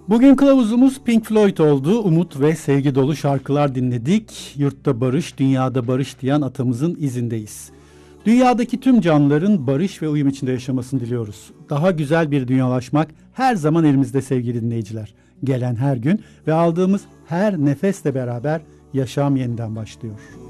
Bugün kılavuzumuz Pink Floyd oldu. Umut ve sevgi dolu şarkılar dinledik. Yurtta barış, dünyada barış diyen atamızın izindeyiz. Dünyadaki tüm canlıların barış ve uyum içinde yaşamasını diliyoruz. Daha güzel bir dünyalaşmak her zaman elimizde sevgili dinleyiciler. Gelen her gün ve aldığımız her nefesle beraber yaşam yeniden başlıyor.